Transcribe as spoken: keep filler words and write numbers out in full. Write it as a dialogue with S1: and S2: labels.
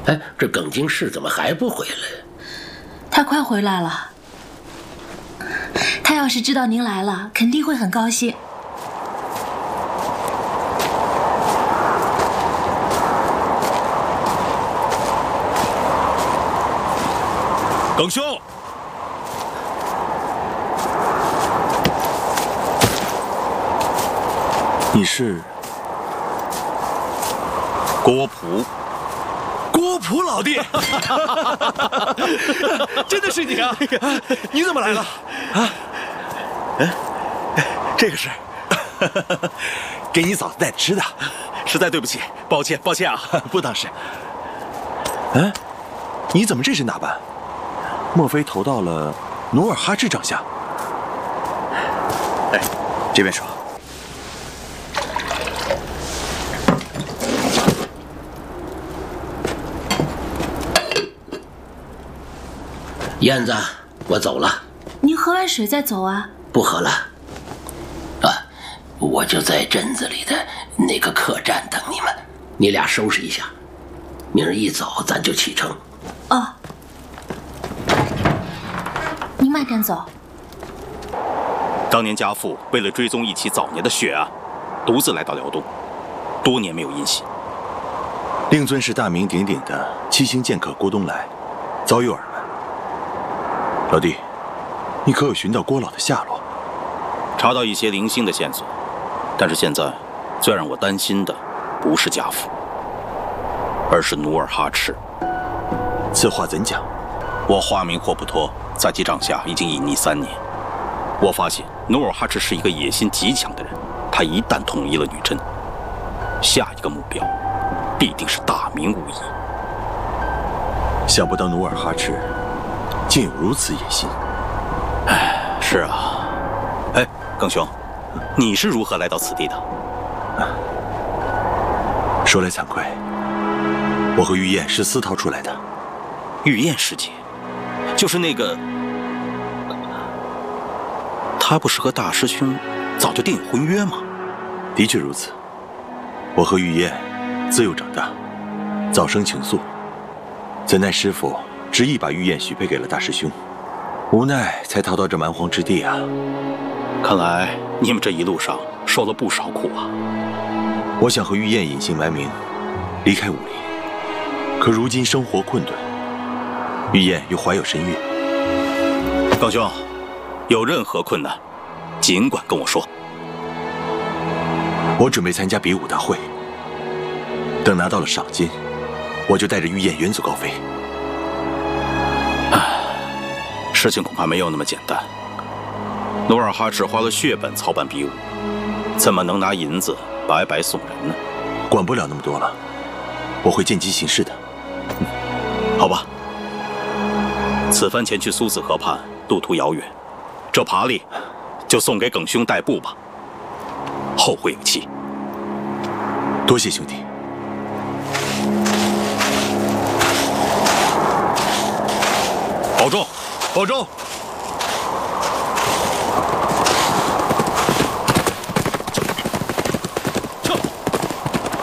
S1: 哎，这耿京氏怎么还不回来？
S2: 他快回来了。他要是知道您来了，肯定会很高兴。
S3: 耿兄，
S4: 你是
S3: 郭璞。
S4: 郭璞老弟，
S3: 真的是你啊！你怎么来了？
S4: 啊？嗯，这个是给你嫂子带吃的，
S3: 实在对不起，抱歉，抱歉啊！
S4: 不当是。嗯，你怎么这身打扮？莫非投到了努尔哈赤帐下？哎，这边说。
S1: 燕子，我走了。
S2: 您喝完水再走啊？
S1: 不喝了。啊，我就在镇子里的那个客栈等你们，你俩收拾一下，明儿一早咱就启程。
S2: 哦。您慢点走。
S3: 当年家父为了追踪一起早年的血案，独自来到辽东，多年没有音信。
S4: 令尊是大名鼎鼎的七星剑客郭东来，早有耳闻。老弟，你可有寻到郭老的下落？
S3: 查到一些零星的线索，但是现在最让我担心的不是家父，而是努尔哈赤。
S4: 此话怎讲？
S3: 我化名霍普托，在其帐下已经隐匿三年。我发现努尔哈赤是一个野心极强的人，他一旦统一了女真，下一个目标必定是大明无疑。
S4: 想不到努尔哈赤竟有如此野心。
S3: 哎，是啊。哎，耿兄，你是如何来到此地的？
S4: 啊、说来惭愧，我和玉燕是私逃出来的。
S3: 玉燕师姐，就是那个，她不是和大师兄早就订有婚约吗？
S4: 的确如此。我和玉燕自幼长大，早生情愫，怎奈师父执意把玉燕许配给了大师兄，无奈才逃到这蛮荒之地啊！
S3: 看来你们这一路上受了不少苦啊！
S4: 我想和玉燕隐姓埋名，离开武林，可如今生活困顿，玉燕又怀有身孕。
S3: 耿兄，有任何困难，尽管跟我说。
S4: 我准备参加比武大会，等拿到了赏金，我就带着玉燕远走高飞。
S3: 事情恐怕没有那么简单。努尔哈赤花了血本操办比武，怎么能拿银子白白送人呢？
S4: 管不了那么多了，我会见机行事的。
S3: 嗯，好吧。此番前去苏子河畔，路途遥远，这爬犁就送给耿兄代步吧。后会有期。
S4: 多谢兄弟。
S3: 保重，
S4: 保重。